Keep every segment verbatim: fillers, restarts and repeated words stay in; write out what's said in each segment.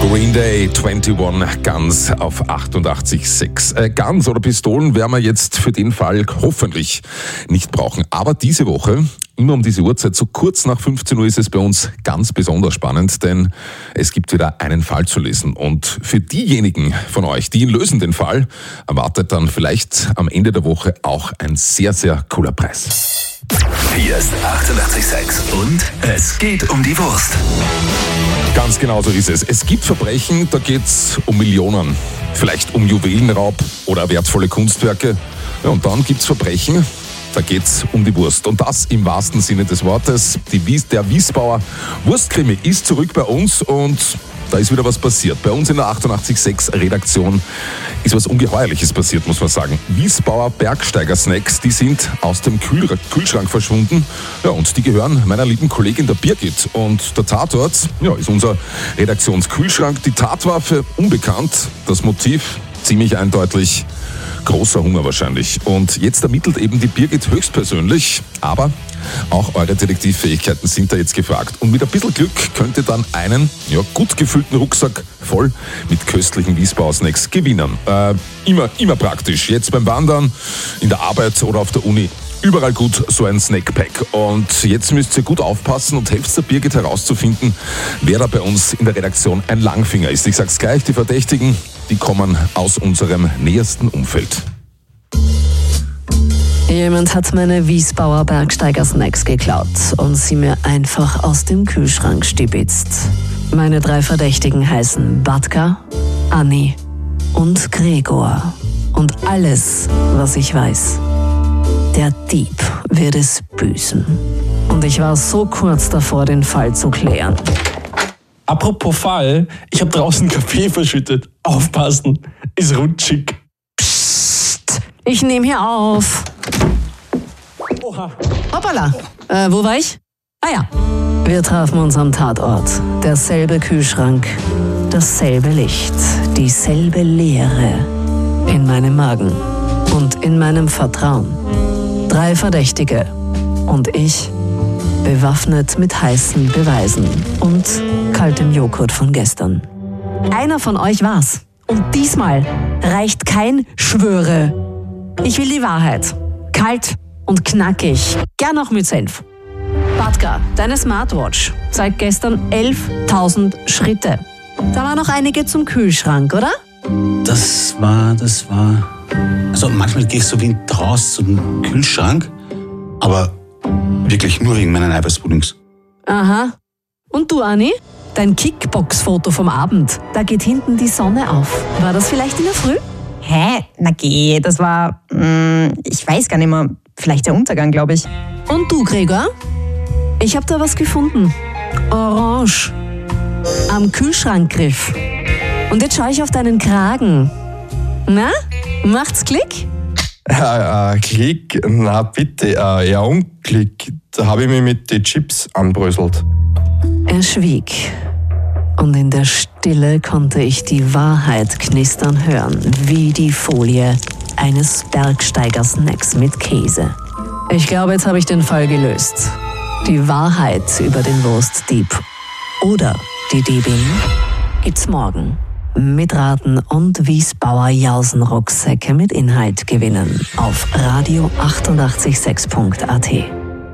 Green Day einundzwanzig Guns auf achtundachtzig Komma sechs. Äh, Guns oder Pistolen werden wir jetzt für den Fall hoffentlich nicht brauchen. Aber diese Woche, immer um diese Uhrzeit, so kurz nach fünfzehn Uhr, ist es bei uns ganz besonders spannend, denn es gibt wieder einen Fall zu lösen. Und für diejenigen von euch, die ihn lösen, den Fall, erwartet dann vielleicht am Ende der Woche auch ein sehr, sehr cooler Preis. Hier ist achtundachtzig Komma sechs und es geht um die Wurst. Ganz genau so ist es. Es gibt Verbrechen, da geht es um Millionen. Vielleicht um Juwelenraub oder wertvolle Kunstwerke. Ja, und dann gibt es Verbrechen, da geht es um die Wurst. Und das im wahrsten Sinne des Wortes. Die Wies, der Wiesbauer Wurstkrimi ist zurück bei uns und da ist wieder was passiert. Bei uns in der achtundachtzig Komma sechs Redaktion ist was Ungeheuerliches passiert, muss man sagen. Wiesbauer Bergsteiger-Snacks, die sind aus dem Kühl- Kühlschrank verschwunden. Ja, und die gehören meiner lieben Kollegin der Birgit. Und der Tatort, ja, ist unser Redaktionskühlschrank. Die Tatwaffe unbekannt, das Motiv ziemlich eindeutig. Großer Hunger wahrscheinlich. Und jetzt ermittelt eben die Birgit höchstpersönlich, aber auch eure Detektivfähigkeiten sind da jetzt gefragt. Und mit ein bisschen Glück könnt ihr dann einen ja, gut gefüllten Rucksack voll mit köstlichen Wiesbauer-Snacks gewinnen. Äh, immer, immer praktisch. Jetzt beim Wandern, in der Arbeit oder auf der Uni. Überall gut so ein Snackpack. Und jetzt müsst ihr gut aufpassen und helft der Birgit herauszufinden, wer da bei uns in der Redaktion ein Langfinger ist. Ich sag's gleich, die Verdächtigen, die kommen aus unserem nähersten Umfeld. Jemand hat meine Wiesbauer Bergsteiger-Snacks geklaut und sie mir einfach aus dem Kühlschrank stibitzt. Meine drei Verdächtigen heißen Batka, Anni und Gregor. Und alles, was ich weiß: der Dieb wird es büßen. Und ich war so kurz davor, den Fall zu klären. Apropos Fall, ich habe draußen Kaffee verschüttet. Aufpassen, ist rutschig. Psst, ich nehme hier auf. Oha. Hoppala, äh, wo war ich? Ah ja. Wir trafen uns am Tatort. Derselbe Kühlschrank, dasselbe Licht, dieselbe Leere in meinem Magen und in meinem Vertrauen. Drei Verdächtige und ich, bewaffnet mit heißen Beweisen und kaltem Joghurt von gestern. Einer von euch war's. Und diesmal reicht kein Schwöre. Ich will die Wahrheit. Kalt und knackig. Gern auch mit Senf. Batka, deine Smartwatch zeigt gestern elftausend Schritte. Da waren noch einige zum Kühlschrank, oder? Das war, das war... Also manchmal gehe ich so wie raus zum Kühlschrank, aber wirklich nur wegen meinen Eiweißpuddings. Aha. Und du, Anni? Dein Kickbox-Foto vom Abend, da geht hinten die Sonne auf. War das vielleicht in der Früh? Hä? Na geh, das war, mh, ich weiß gar nicht mehr, vielleicht der Untergang, glaube ich. Und du, Gregor? Ich habe da was gefunden. Orange. Am Kühlschrankgriff. Und jetzt schaue ich auf deinen Kragen. Na, macht's Klick? Ja, äh, Klick? Na bitte, äh, ja Unklick. Da habe ich mich mit den Chips anbröselt. Er schwieg. Und in der Stille konnte ich die Wahrheit knistern hören, wie die Folie eines Bergsteiger-Snacks mit Käse. Ich glaube, jetzt habe ich den Fall gelöst. Die Wahrheit über den Wurstdieb oder die Diebin gibt's morgen. Mitraten und Wiesbauer Jausen-Rucksäcke mit Inhalt gewinnen auf radio achtundachtzig Komma sechs Punkt a t.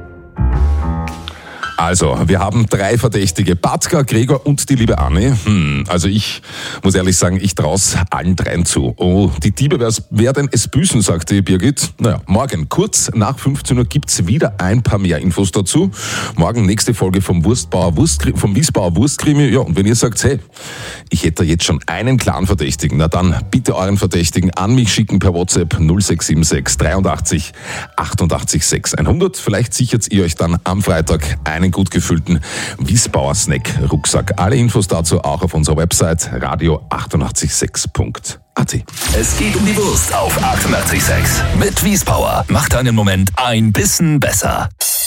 Also, wir haben drei Verdächtige, Batka, Gregor und die liebe Anni. Hm, also ich muss ehrlich sagen, ich trau's allen dreien zu. Oh, die Diebe werden es büßen, sagte die Birgit. Naja, morgen, kurz nach fünfzehn Uhr, gibt's wieder ein paar mehr Infos dazu. Morgen nächste Folge vom Wurstbauer Wurstkrimi, vom Wiesbauer Wurstkrimi. Ja, und wenn ihr sagt, hey, ich hätte jetzt schon einen klaren Verdächtigen, na dann bitte euren Verdächtigen an mich schicken per WhatsApp null sechs sieben sechs dreiundachtzig achtundachtzig sechs hundert. Vielleicht sichert ihr euch dann am Freitag einen gut gefüllten Wiesbauer Snack Rucksack. Alle Infos dazu auch auf unserer Website radio achtundachtzig Komma sechs Punkt a t. Es geht um die Wurst auf achtundachtzig Komma sechs mit Wiesbauer. Macht einen Moment ein bisschen besser.